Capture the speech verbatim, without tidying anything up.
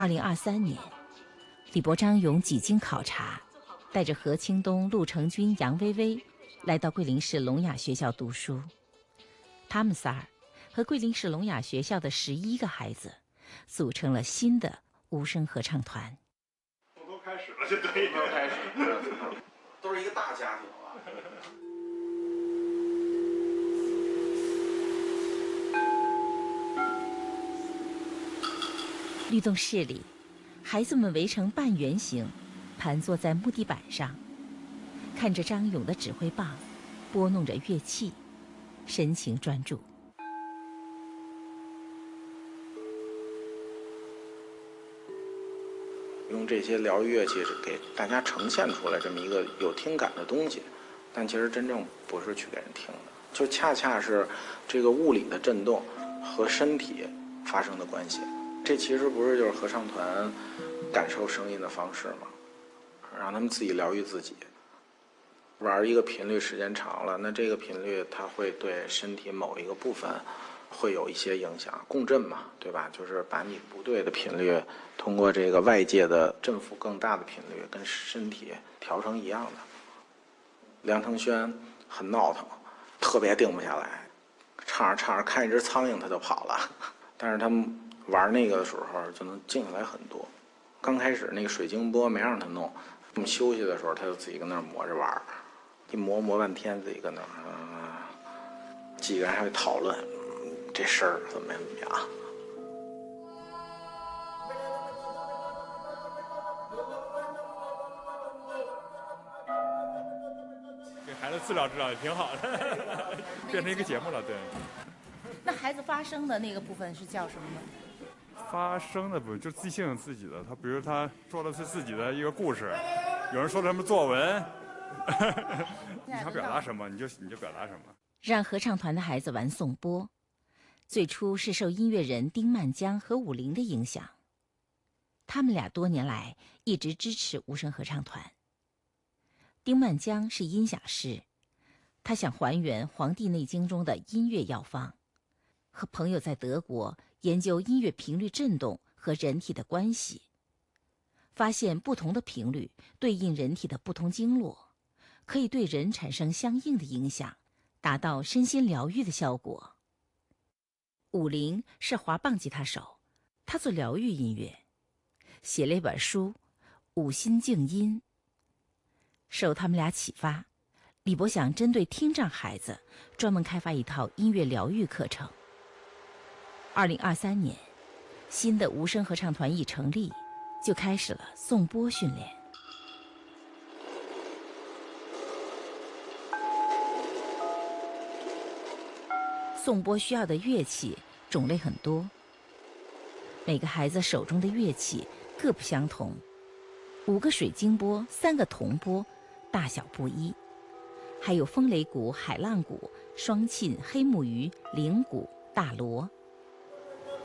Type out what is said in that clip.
二零二三年，李伯张勇几经考察，带着何清东、陆成军、杨薇薇来到桂林市聋哑学校读书。他们仨儿和桂林市聋哑学校的十一个孩子组成了新的无声合唱团。 从头开始了，就对，从头开始， 都是一个大家庭了。 律动室里，孩子们围成半圆形，盘坐在木地板上，看着张勇的指挥棒，拨弄着乐器，神情专注。 用这些疗愈乐器给大家呈现出来这么一个有听感的东西，但其实真正不是去给人听的，就恰恰是这个物理的震动和身体发生的关系。这其实不是就是合唱团感受声音的方式吗？让他们自己疗愈自己。玩一个频率时间长了，那这个频率它会对身体某一个部分会有一些影响，共振嘛，对吧？就是把你不对的频率通过这个外界的振幅更大的频率跟身体调成一样的。梁承轩很闹腾，特别定不下来，唱着唱着看一只苍蝇他就跑了，但是他们玩那个的时候就能静下来很多。刚开始那个水晶波没让他弄，我们休息的时候他就自己跟那儿磨着玩，一磨磨半天自己跟那儿、呃、几个人还会讨论这事儿怎么样怎么样。 给孩子治疗治疗也挺好的，变成一个节目了，对。 那孩子发声的那个部分是叫什么呢？ 发声的不就即兴自己的，他比如他说的是自己的一个故事，有人说他们作文，你想表达什么你就你就表达什么。 让合唱团的孩子玩颂钵，最初是受音乐人丁曼江和武林的影响，他们俩多年来一直支持无声合唱团。丁曼江是音响师，他想还原《黄帝内经》中的音乐药方，和朋友在德国研究音乐频率振动和人体的关系，发现不同的频率对应人体的不同经络，可以对人产生相应的影响，达到身心疗愈的效果。武林是滑棒吉他手，他做疗愈音乐，写了一本书《五心静音》。受他们俩启发，李博想针对听障孩子专门开发一套音乐疗愈课程。二零二三年，新的无声合唱团一成立，就开始了颂钵训练。颂钵需要的乐器种类很多，每个孩子手中的乐器各不相同，五个水晶钵，三个铜钵，大小不一，还有风雷鼓、海浪鼓、双磬、黑木鱼、铃鼓、大锣。